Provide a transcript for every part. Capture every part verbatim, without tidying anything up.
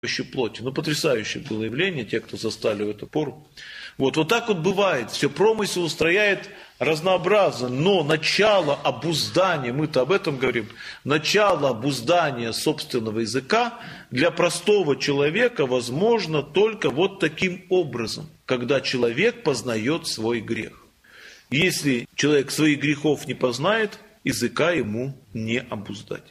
плоти. Ну, потрясающее было явление, те, кто застали в эту пору. Вот, вот так вот бывает. Все промысел устрояет разнообразно, но начало обуздания, мы-то об этом говорим, начало обуздания собственного языка для простого человека возможно только вот таким образом, когда человек познает свой грех. Если человек своих грехов не познает, языка ему не обуздать.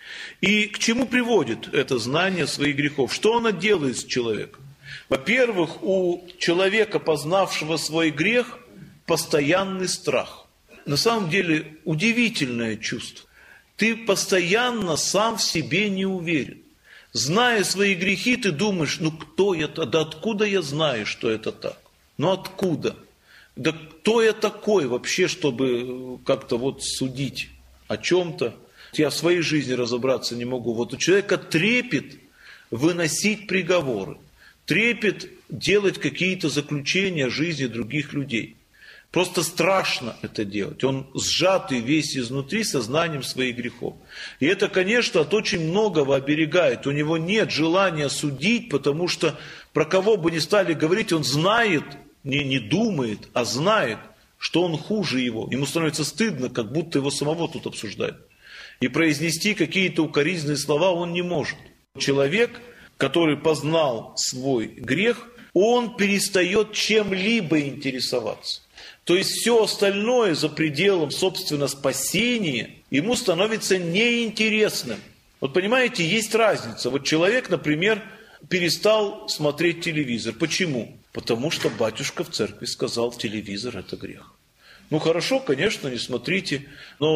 И к чему приводит это знание своих грехов? Что оно делает с человеком? Во-первых, у человека, познавшего свой грех, постоянный страх. На самом деле удивительное чувство. Ты постоянно сам в себе не уверен. Зная свои грехи, ты думаешь, ну кто я, да откуда я знаю, что это так? Ну откуда? Да кто я такой вообще, чтобы как-то вот судить о чем-то? Я в своей жизни разобраться не могу. Вот у человека трепет выносить приговоры, трепет делать какие-то заключения жизни других людей. Просто страшно это делать. Он сжатый весь изнутри сознанием своих грехов. И это, конечно, от очень многого оберегает. У него нет желания судить, потому что про кого бы ни стали говорить, он знает, не, не думает, а знает, что он хуже его. Ему становится стыдно, как будто его самого тут обсуждают. И произнести какие-то укоризненные слова он не может. Человек, который познал свой грех, он перестает чем-либо интересоваться. То есть все остальное за пределом, собственно, спасения ему становится неинтересным. Вот понимаете, есть разница. Вот человек, например, перестал смотреть телевизор. Почему? Потому что батюшка в церкви сказал, телевизор – это грех. Ну хорошо, конечно, не смотрите,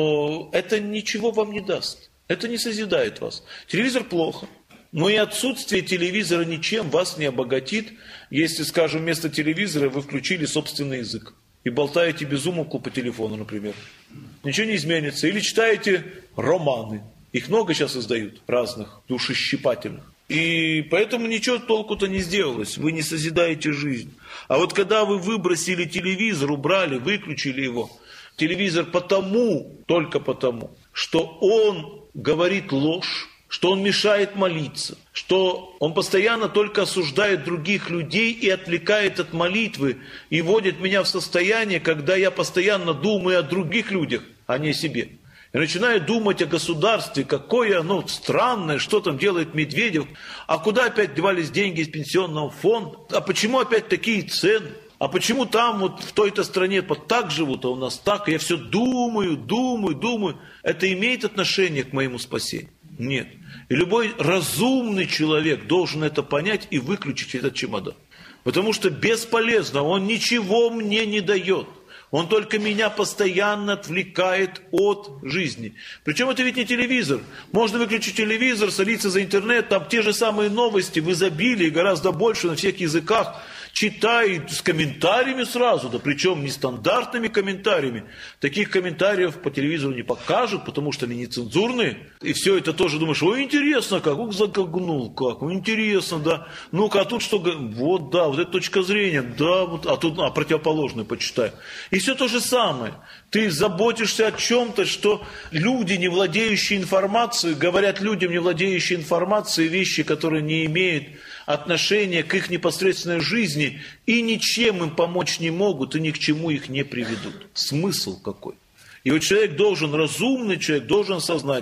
но это ничего вам не даст. Это не созидает вас. Телевизор плохо, но и отсутствие телевизора ничем вас не обогатит, если, скажем, вместо телевизора вы включили собственный язык и болтаете без умолку по телефону, например. Ничего не изменится. Или читаете романы. Их много сейчас издают, разных, душещипательных. И поэтому ничего толку-то не сделалось, вы не созидаете жизнь. А вот когда вы выбросили телевизор, убрали, выключили его, телевизор потому, только потому, что он говорит ложь, что он мешает молиться, что он постоянно только осуждает других людей и отвлекает от молитвы, и вводит меня в состояние, когда я постоянно думаю о других людях, а не о себе. И начинаю думать о государстве, какое оно странное, что там делает Медведев, а куда опять девались деньги из пенсионного фонда, а почему опять такие цены, а почему там вот в той-то стране вот так живут, а у нас так, и я все думаю, думаю, думаю. Это имеет отношение к моему спасению? Нет. И любой разумный человек должен это понять и выключить этот чемодан. Потому что бесполезно, он ничего мне не дает. Он только меня постоянно отвлекает от жизни. Причем это ведь не телевизор. Можно выключить телевизор, солиться за интернет, там те же самые новости в изобилии, гораздо больше на всех языках. Читай с комментариями сразу, да причем нестандартными комментариями. Таких комментариев по телевизору не покажут, потому что они нецензурные. И все это тоже думаешь, ой, интересно как, ух, загогнул как, ну, интересно, да. Ну-ка, а тут что, вот, да, вот эта точка зрения, да, вот, а тут, а, противоположную почитай. И все то же самое. Ты заботишься о чем-то, что люди, не владеющие информацией, говорят людям, не владеющие информацией, вещи, которые не имеют отношения к их непосредственной жизни, и ничем им помочь не могут, и ни к чему их не приведут. Смысл какой? И вот человек должен, разумный человек должен осознать,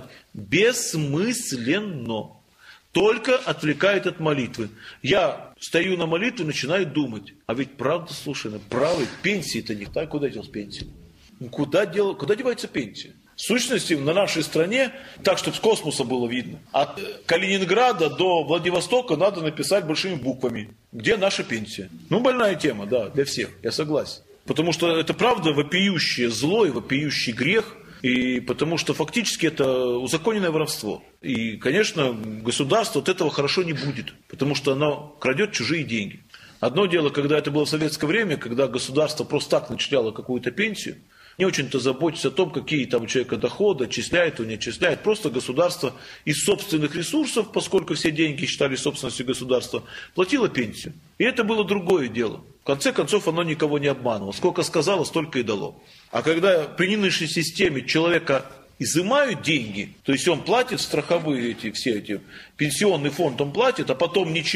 бессмысленно, только отвлекает от молитвы. Я стою на молитву и начинаю думать, а ведь правда, слушай, на правой пенсии-то не так, куда делась пенсия? Куда, дел... куда девается пенсия? В сущности, на нашей стране, так, чтобы с космоса было видно, от Калининграда до Владивостока надо написать большими буквами, где наша пенсия. Ну, больная тема, да, для всех, я согласен. Потому что это правда вопиющее зло и вопиющий грех, и потому что фактически это узаконенное воровство. И, конечно, государство от этого хорошо не будет, потому что оно крадет чужие деньги. Одно дело, когда это было в советское время, когда государство просто так начисляло какую-то пенсию, не очень-то заботится о том, какие там у человека доходы, отчисляет, он не отчисляет. Просто государство из собственных ресурсов, поскольку все деньги считали собственностью государства, платило пенсию. И это было другое дело. В конце концов, оно никого не обманывало. Сколько сказало, столько и дало. А когда при нынешней системе человека изымают деньги, то есть он платит страховые эти все эти, пенсионный фонд он платит, а потом ничего